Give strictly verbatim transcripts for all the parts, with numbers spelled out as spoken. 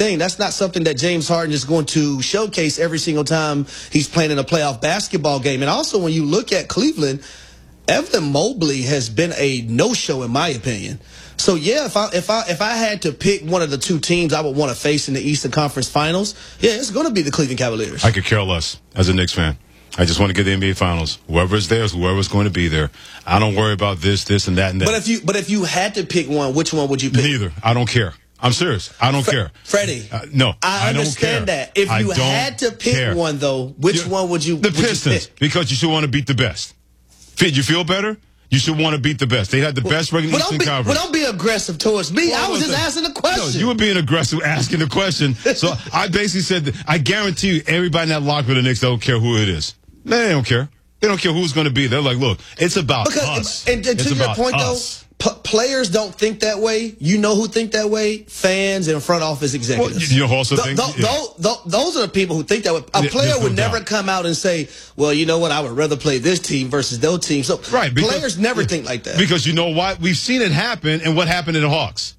thing. That's not something that James Harden is going to showcase every single time he's playing in a playoff basketball game. And also, when you look at Cleveland, Evan Mobley has been a no-show in my opinion. So yeah, if I if I if I had to pick one of the two teams I would want to face in the Eastern Conference Finals, yeah, it's going to be the Cleveland Cavaliers. I could care less as a Knicks fan. I just want to get the N B A Finals. Whoever's there is whoever's going to be there. I don't worry about this, this, and that, and that. But if you but if you had to pick one, which one would you pick? Neither. I don't care. I'm serious. I don't Fre- care. Freddie, uh, no, I, I understand don't care. that. If I you don't had to pick care. one, though, which You're, one would you? The would Pistons, you pick? because you should want to beat the best. You feel better? You should want to beat the best. They had the well, best regular well, Eastern don't be, Conference. Well, don't be aggressive towards me. Well, I was just listen, asking a question. No, you were being aggressive asking the question. So I basically said, that, I guarantee you, everybody in that locker room, the Knicks, don't care who it is. They don't care. They don't care who's going to be. They're like, look, it's about because, us. And, and it's to your about point, us. though, p- players don't think that way. You know who think that way? Fans and front office executives. Well, you also th- think th- yeah. th- th- those are the people who think that way. A Yeah, player there's no would never doubt. come out and say, well, you know what, I would rather play this team versus those teams. So Right, because, players never think like that. Because you know why? We've seen it happen, and what happened in the Hawks.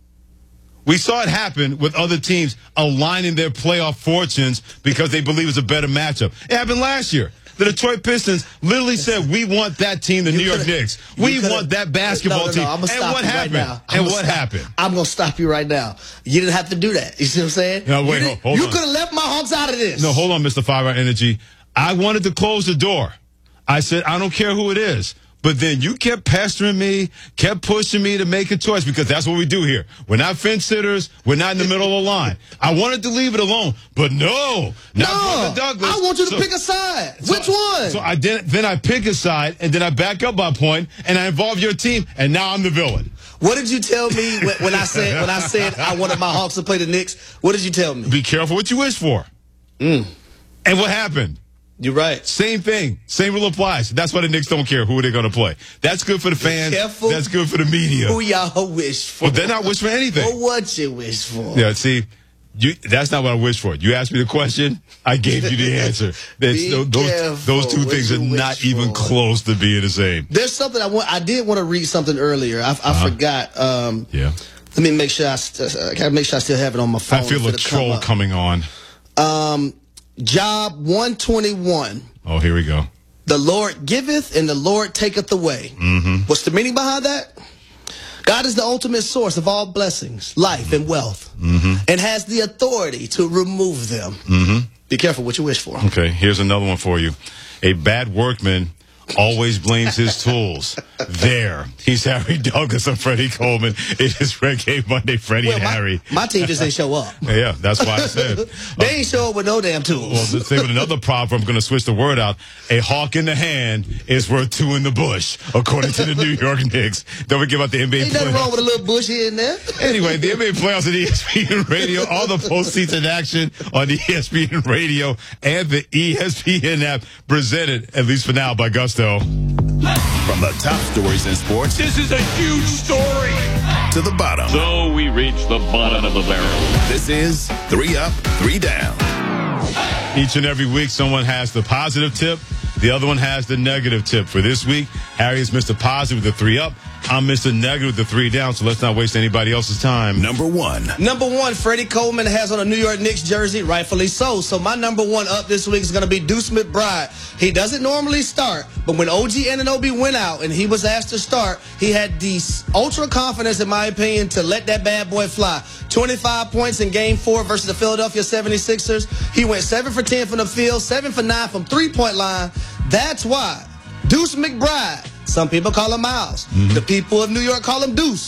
We saw it happen with other teams aligning their playoff fortunes because they believe it's a better matchup. It happened last year. The Detroit Pistons literally said, we want that team, the You New York could've- Knicks. We could've- want that basketball no, no, no, team. I'm gonna And stop what you happened? Right now. I'm And gonna what stop- happened? I'm going to stop you right now. You didn't have to do that. You see what I'm saying? No, wait, you didn't- hold you on. could have left my Hawks out of this. No, hold on, Mister Five Hour Energy. I wanted to close the door. I said, I don't care who it is. But then you kept pestering me, kept pushing me to make a choice because that's what we do here. We're not fence sitters. We're not in the middle of the line. I wanted to leave it alone, but no. Not No, Brother Douglas. I want you to So- pick a side. so- Which one? So I did, then I pick a side, and then I back up my point, and I involve your team, and now I'm the villain. What did you tell me when, when I said when I said I wanted my Hawks to play the Knicks? What did you tell me? Be careful what you wish for. Mm. And what happened? You're right. Same thing. Same rule applies. That's why the Knicks don't care who they're going to play. That's good for the fans. Careful That's good for the media. Who y'all wish for? Well, they're not wish for anything. Or what you wish for? Yeah, see, you, that's not what I wish for. You asked me the question, I gave you the answer. Be those, careful those two what things are you wish not even for. close to being the same. There's something I want. I did want to read something earlier. I, I Uh-huh. forgot. Um, Yeah. Let me make sure I, st- I gotta make sure I still have it on my phone. I feel for a it to come troll up. coming on. Um, Job one twenty-one. Oh, here we go. The Lord giveth and the Lord taketh away. Mm-hmm. What's the meaning behind that? God is the ultimate source of all blessings, life, and wealth, Mm-hmm. and has the authority to remove them. Mm-hmm. Be careful what you wish for. Okay, here's another one for you. A bad workman always blames his tools. There. He's Harry Douglas and Freddie Coleman. It is Reggae Monday, Freddie Well, and my, Harry. my team just didn't show up. Yeah, that's why I said. They ain't show up with no damn tools. Well, the thing with another proverb, I'm going to switch the word out. A hawk in the hand is worth two in the bush, according to the New York Knicks. Don't forget about the N B A Ain't nothing playoffs. wrong with a little bush here and there. Anyway, the N B A playoffs at E S P N Radio, all the postseason action on the E S P N Radio and the E S P N app, presented, at least for now, by Gusto. From the top stories in sports This is a huge story. to the bottom. So we reach the bottom of the barrel. This is Three Up, Three Down. Each and every week, someone has the positive tip. The other one has the negative tip. For this week, Harry is Mister Positive with the three up. I'm Mister Negative with the three down, so let's not waste anybody else's time. Number one. Number one, Freddie Coleman has on a New York Knicks jersey, rightfully so. So my number one up this week is going to be Deuce McBride. He doesn't normally start, but when O G Anunoby went out and he was asked to start, he had the ultra confidence, in my opinion, to let that bad boy fly. twenty-five points in game four versus the Philadelphia seventy-sixers. He went seven for ten from the field, seven for nine from three-point line. That's why Deuce McBride, some people call him Miles. Mm-hmm. The people of New York call him Deuce.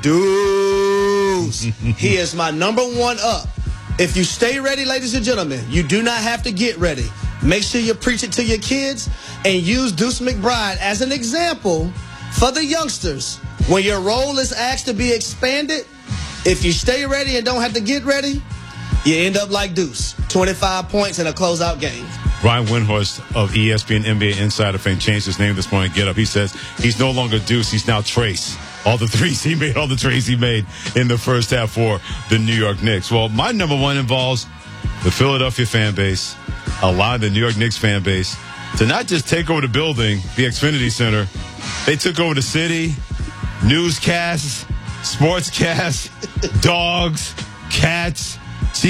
Deuce. He is my number one up. If you stay ready, ladies and gentlemen, you do not have to get ready. Make sure you preach it to your kids and use Deuce McBride as an example for the youngsters. When your role is asked to be expanded, if you stay ready and don't have to get ready, you end up like Deuce. twenty-five points in a closeout game. Brian Windhorst of E S P N N B A Insider fame changed his name this morning. Get up. He says he's no longer Deuce. He's now Trace. All the threes he made, all the trades he made in the first half for the New York Knicks. Well, my number one involves the Philadelphia fan base, allowing the New York Knicks fan base to not just take over the building, the Xfinity Center. They took over the city, newscasts, sportscasts, dogs, cats,